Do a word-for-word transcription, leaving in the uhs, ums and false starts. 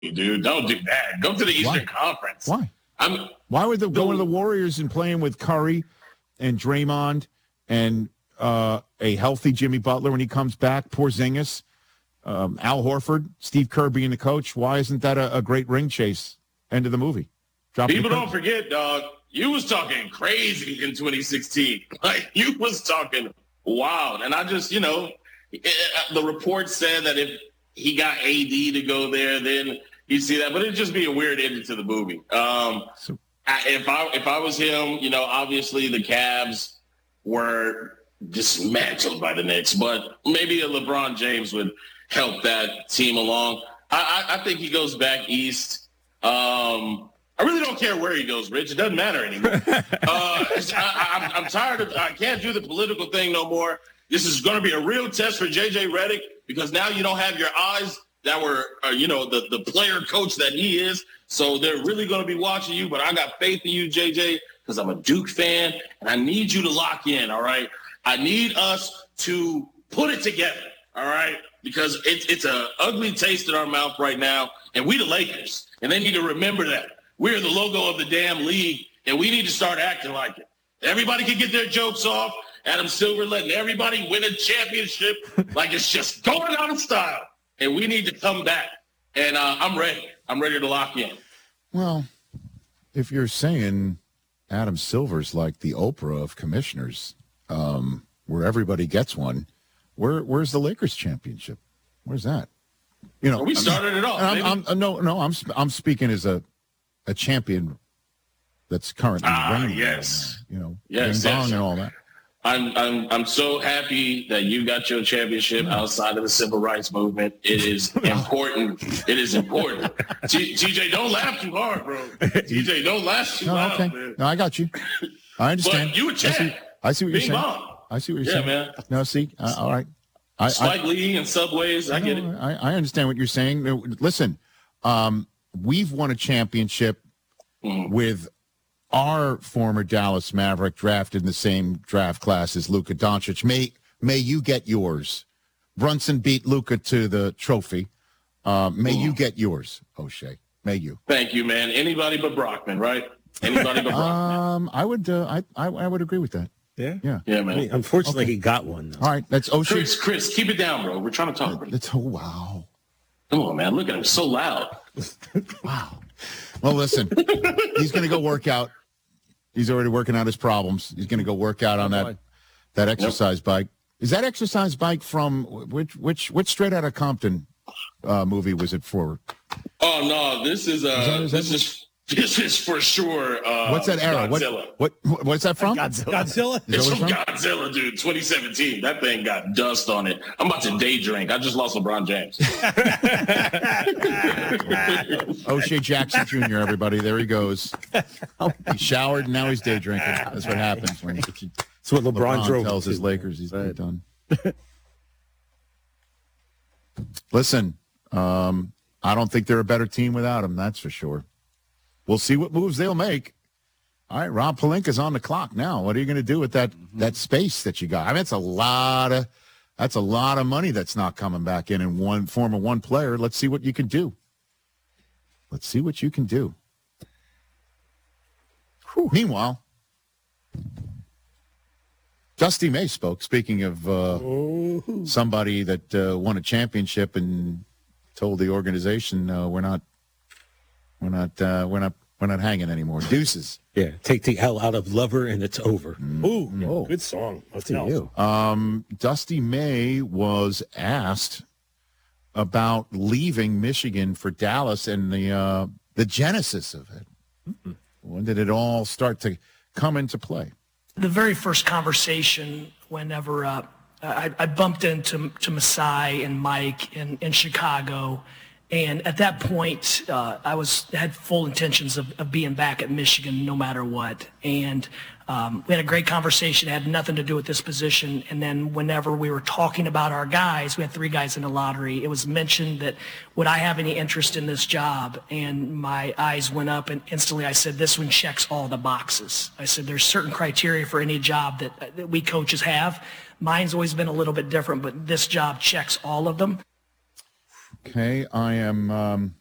dude. Don't do that. Go to the Eastern Why? Conference. Why? I'm, Why would they go to the Warriors and playing with Curry and Draymond and uh, a healthy Jimmy Butler when he comes back, Porzingis, um, Al Horford, Steve Kerr being the coach? Why isn't that a, a great ring chase? End of the movie. Dropping People the don't forget, dog. You was talking crazy in twenty sixteen. Like, you was talking wild. And I just, you know, the report said that if he got A D to go there, then you see that. But it'd just be a weird ending to the movie. Um, so, I, if I if I was him, you know, obviously the Cavs were dismantled by the Knicks, but maybe a LeBron James would help that team along. I, I, I think he goes back east. Um, I really don't care where he goes, Rich. It doesn't matter anymore. uh, I, I'm, I'm tired of – I can't do the political thing no more. This is going to be a real test for J J Redick because now you don't have your eyes that were, uh, you know, the, the player coach that he is. So they're really going to be watching you. But I got faith in you, J J, because I'm a Duke fan, and I need you to lock in, all right? I need us to put it together, all right? Because it, it's an ugly taste in our mouth right now, and we the Lakers, and they need to remember that. We're the logo of the damn league, and we need to start acting like it. Everybody can get their jokes off. Adam Silver letting everybody win a championship like it's just going out of style. And we need to come back. And uh, I'm ready. I'm ready to lock in. Well, if you're saying Adam Silver's like the Oprah of commissioners, um, where everybody gets one, where where's the Lakers championship? Where's that? You know, well, we started it all. I'm, I'm, no, no, I'm I'm speaking as a a champion that's currently ah, reigning. Yes. Right now, you know, yes, ding yes. dong and all that. I'm I'm I'm so happy that you got your championship outside of the civil rights movement. It is important. It is important. T J, don't laugh too hard, bro. T J, don't laugh too no, loud, okay. man. No, I got you. I understand. But you a champ. I see, I see what Bing you're saying. bong. I see what you're yeah, saying. man. No, see, uh, all right. I, Spike I, Lee and Subways. I, I get it. I, I understand what you're saying. Listen, um, we've won a championship mm-hmm. with our former Dallas Maverick drafted in the same draft class as Luka Doncic. May may you get yours. Brunson beat Luka to the trophy. Uh, may mm. you get yours, O'Shea. May you. Thank you, man. Anybody but Brockman, right? Anybody but Brockman. um, I would. Uh, I, I I would agree with that. Yeah, yeah, yeah, man. I mean, unfortunately, okay. he got one. Though. All right, that's O'Shea. Chris, Chris, keep it down, bro. We're trying to talk. It's, oh, wow. Come on, man. Look at him, so loud. Wow. Well, listen, he's going to go work out. He's already working out his problems. He's going to go work out on that that exercise yep. bike. Is that exercise bike from which which which Straight Outta Compton uh, movie was it for? Oh no, this is uh is that, is this that, is this is for sure. Uh, what's that era? Godzilla. What, what what's that from? Godzilla. Godzilla. It's from, from Godzilla, dude. twenty seventeen. That thing got dust on it. I'm about to day drink. I just lost LeBron James. O'Shea Jackson Junior Everybody, there he goes. He showered and now he's day drinking. That's what happens when he, that's what LeBron, LeBron tells his Lakers he's right. done. Listen, um, I don't think they're a better team without him. That's for sure. We'll see what moves they'll make. All right, Rob Pelinka's on the clock now. What are you going to do with that mm-hmm. that space that you got? I mean, that's a lot of that's a lot of money that's not coming back in in one form of one player. Let's see what you can do. Let's see what you can do. Whew. Meanwhile, Dusty May spoke. Speaking of uh, somebody that uh, won a championship and told the organization, uh, "We're not, we're not, uh, we're not, we're not hanging anymore." Deuces. Yeah, take the L out of Lover and it's over. Mm. Ooh, yeah, oh. Good song. That's you. Um, Dusty May was asked about leaving Michigan for Dallas and the uh, the genesis of it. Mm-hmm. When did it all start to come into play? The very first conversation, whenever uh, I, I bumped into to Masai and Mike in, in Chicago, and at that point, uh, I was had full intentions of, of being back at Michigan no matter what. And um, we had a great conversation. It had nothing to do with this position. And then whenever we were talking about our guys, we had three guys in the lottery. It was mentioned that, would I have any interest in this job? And my eyes went up, and instantly I said, this one checks all the boxes. I said, there's certain criteria for any job that, that we coaches have. Mine's always been a little bit different, but this job checks all of them. Okay, I am um,